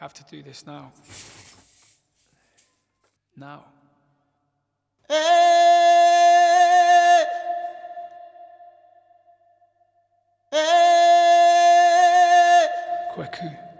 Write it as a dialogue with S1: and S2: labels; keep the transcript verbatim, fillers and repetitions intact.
S1: have to do this now. Now.
S2: Hey, hey.
S1: Kwaku.